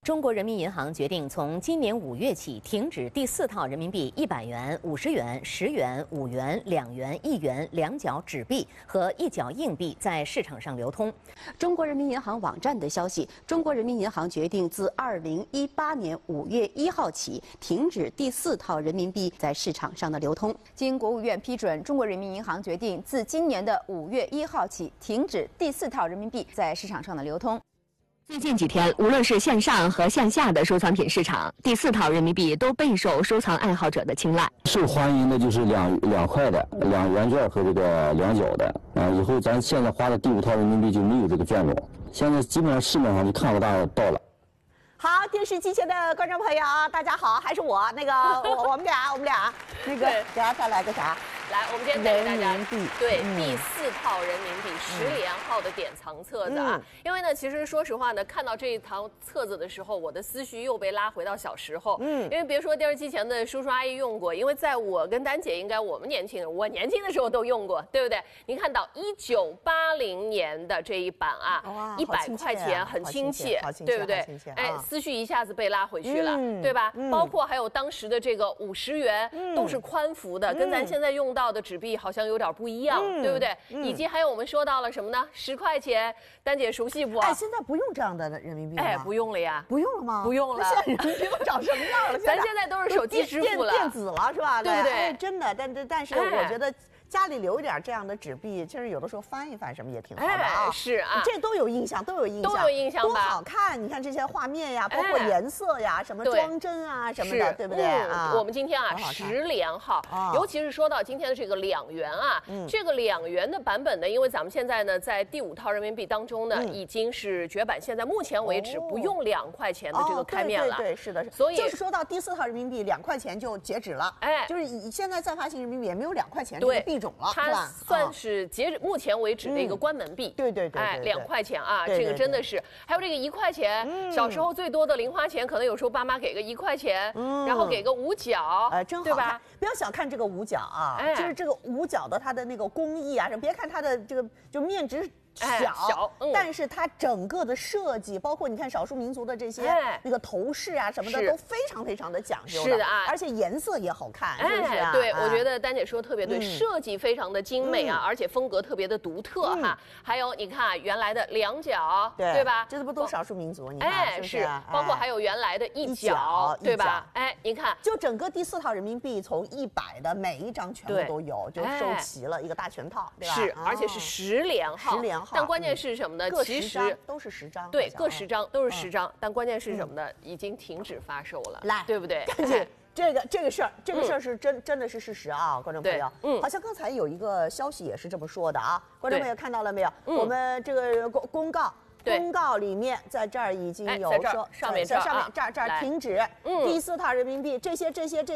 中国人民银行决定从今年5月起停止第4套人民币100元、50元、10元、5元、2元、1元两角纸币和一角硬币在市场上流通。 中国人民银行网站的消息，中国人民银行决定自2018年5月1号起停止第4套人民币在市场上的流通。 经国务院批准，中国人民银行决定自今年的5月1号起停止第4套人民币在市场上的流通。 最近几天，无论是线上和线下的收藏品市场，第4套人民币都备受收藏爱好者的青睐。 受欢迎的就是两块的、2元券和这个2角的。以后咱现在花的第5套人民币就没有这个券种，现在基本上市面上就看不到了。 好，电视机前的观众朋友，大家好，还是我我们俩那个，给大家来个啥？ 来，我们今天带给大家对第4套人民币10连号的典藏册子啊。因为呢，其实说实话呢，看到这一套册子的时候，我的思绪又被拉回到小时候。因为别说电视机前的叔叔阿姨用过，因为在我跟丹姐，应该我年轻的时候都用过，对不对？您看到1980年的这一版啊，100块钱，很亲切，对不对？哎，思绪一下子被拉回去了，对吧？包括还有当时的这个50元，都是宽幅的，跟咱现在用到的纸币好像有点不一样，对不对？以及还有我们说到了什么呢？10块钱，丹姐熟悉不？ 哎，现在不用这样的人民币了。 哎，不用了呀。 不用了吗？ 不用了。 现在人民币都长什么样了？ 咱现在都是手机支付了， 电子了是吧？ 对不对？ 哎，真的，但是我觉得。 家里留一点这样的纸币，其实有的时候翻一翻什么也挺好的啊。 是啊， 这都有印象，都有印象吧？多好看！你看这些画面呀，包括颜色呀，什么装帧啊什么的，对不对啊？ 我们今天啊10连号，尤其是说到今天的这个2元啊，这个2元的版本呢，因为咱们现在呢在第5套人民币当中呢已经是绝版，现在目前为止不用2块钱的这个开面了。 对，是的， 所以就是说到第4套人民币2块钱就截止了。哎，就是现在再发行人民币也没有2块钱这个币。 它算是截止目前为止的一个关门币， 对， 哎，2块钱啊，这个真的是，还有这个1块钱，小时候最多的零花钱，可能有时候爸妈给个1块钱，然后给个5角， 真好， 对吧？ 不要小看这个5角啊，就是这个5角的它的那个工艺啊，别看它的这个就面值。 小，但是它整个的设计，包括你看少数民族的这些那个头饰啊什么的，都非常的讲究的。 是的啊， 而且颜色也好看，是不是啊？ 对，我觉得丹姐说的特别对，设计非常的精美啊，而且风格特别的独特哈。还有你看原来的2角，对吧？ 这不都少数民族？你看是， 包括还有原来的1角，对吧？哎，你看， 就整个第4套人民币从100的每一张全部都有，就收齐了一个大全套，对吧？ 是，而且是10连号。10连号。 但关键是什么呢？其实都是10张， 对，各10张都是10张。但关键是什么呢？已经停止发售了， 来， 对不对？ 这个事儿是真的是事实啊，观众朋友。好像刚才有一个消息也是这么说的啊，观众朋友看到了没有？我们这个公告里面，在这儿已经有说上面这儿停止第4套人民币这些。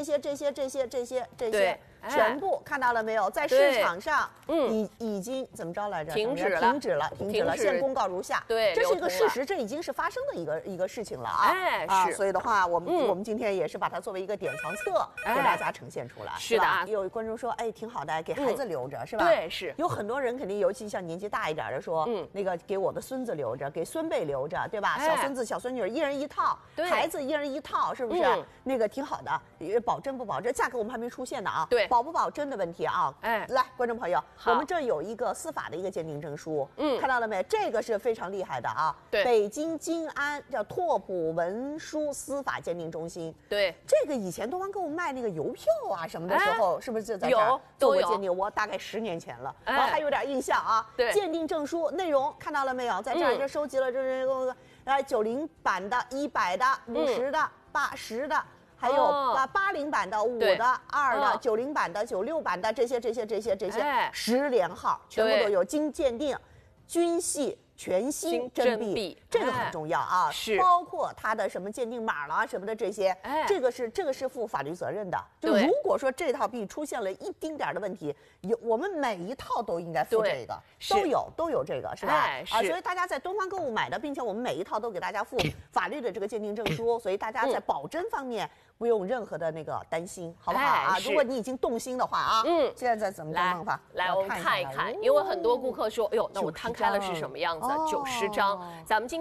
全部看到了没有？在市场上，已经怎么着来着？停止了。现公告如下。 对， 这是一个事实，这已经是发生的一个事情了啊。 哎， 所以的话，我们今天也是把它作为一个典藏册给大家呈现出来。 是的啊， 有观众说，哎，挺好的，给孩子留着，是吧？ 对，是。 有很多人肯定，尤其像年纪大一点的说，那个给我的孙子留着，给孙辈留着，对吧？小孙子、小孙女一人1套，孩子1人1套，是不是？那个挺好的，保真不保真？价格我们还没出现呢啊。 对。 保不保真的问题啊！哎，来，观众朋友，我们这有一个司法的一个鉴定证书，看到了没？这个是非常厉害的啊！ 对， 北京金安叫拓扑文书司法鉴定中心。 对， 这个以前东方购物卖那个邮票啊什么的时候，是不是在这儿做过鉴定？我大概10年前了，我还有点印象啊。 对， 鉴定证书内容看到了没有？在这儿收集了90版的、100的、50的、80的。 还有80版的、5的、2的、90版的、96版的这些10连号全部都有，经鉴定，均系全新真币，这个很重要啊。 是， 包括它的什么鉴定码了什么的这些，这个是负法律责任的。就如果说这套币出现了一丁点的问题，我们每一套都应该负这个，都有这个，是吧？啊，所以大家在东方购物买的，并且我们每一套都给大家附法律的这个鉴定证书，所以大家在保真方面。 不用任何的那个担心，好不好啊？如果你已经动心的话啊，现在怎么弄法？ 来，我们看一看，因为很多顾客说，哎呦，那我摊开了是什么样子？90张，咱们今天。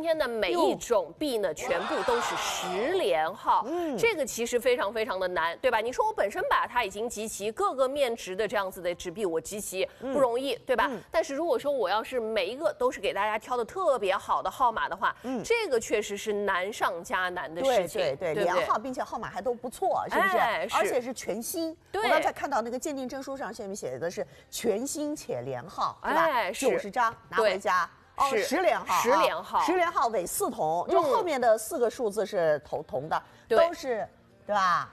天的每一种币呢，全部都是10连号。这个其实非常非常的难，对吧？你说我本身把它已经集齐各个面值的这样子的纸币，我集齐不容易，对吧？但是如果说我要是每一个都是给大家挑的特别好的号码的话，这个确实是难上加难的事情。 对，连号，并且号码还都不错，是不是？而且是全新。我刚才看到那个鉴定证书上面写的是全新且连号，是吧？90张拿回家。10连号 ，10连号 ，10连号尾4同，就后面的4个数字是同的，都是，对吧？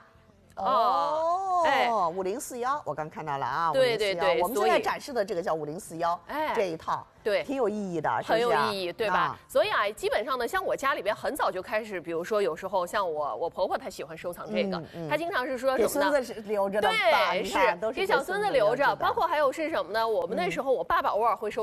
哦，5041，我刚看到了啊， 对， 我们现在展示的这个叫5041，这一套。对，挺有意义的， 很有意义，对吧？所以啊，基本上呢，像我家里边很早就开始，比如说有时候像我婆婆她喜欢收藏这个，她经常是说什么呢？ 给孙子是留着的， 对，是给小孙子留着。包括还有是什么呢？我们那时候我爸爸偶尔会收